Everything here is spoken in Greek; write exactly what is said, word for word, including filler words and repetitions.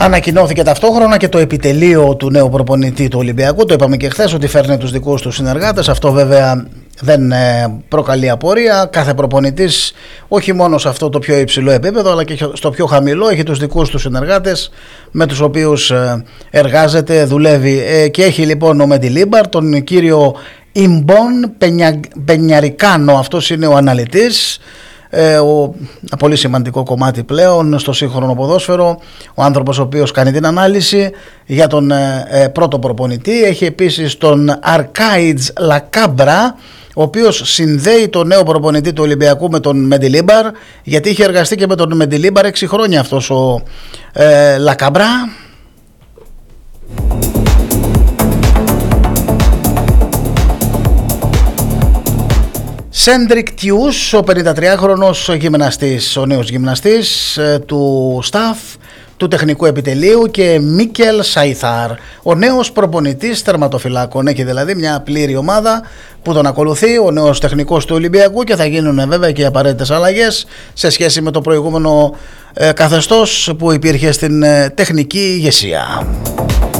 Ανακοινώθηκε ταυτόχρονα και το επιτελείο του νέου προπονητή του Ολυμπιακού. Το είπαμε και χθες ότι φέρνει τους δικούς του συνεργάτες. Αυτό βέβαια δεν προκαλεί απορία. Κάθε προπονητής, όχι μόνο σε αυτό το πιο υψηλό επίπεδο, αλλά και στο πιο χαμηλό, έχει τους δικούς του συνεργάτες με τους οποίους εργάζεται, δουλεύει. Και έχει λοιπόν ο Μεντιλίμπαρ τον κύριο Ιμπον Πενιαρικάνο. Αυτός είναι ο αναλυτής. Ε, ο, ένα πολύ σημαντικό κομμάτι πλέον στο σύγχρονο ποδόσφαιρο, ο άνθρωπος ο οποίος κάνει την ανάλυση για τον ε, ε, πρώτο προπονητή. Έχει επίσης τον Αρκάιτζ Λακάμπρα, ο οποίος συνδέει τον νέο προπονητή του Ολυμπιακού με τον Μεντιλίμπαρ, γιατί είχε εργαστεί και με τον Μεντιλίμπαρ έξι χρόνια αυτός ο ε, Λακάμπρα. Σέντρικ Τιούς, ο πενηντατριάχρονος γυμναστής, ο νέος γυμναστής ε, του staff του τεχνικού επιτελείου, και Μίκελ Σαϊθάρ, ο νέος προπονητής τερματοφυλάκων. Έχει δηλαδή μια πλήρη ομάδα που τον ακολουθεί, ο νέος τεχνικός του Ολυμπιακού, και θα γίνουν βέβαια και οι απαραίτητες αλλαγές σε σχέση με το προηγούμενο ε, καθεστώς που υπήρχε στην ε, τεχνική ηγεσία.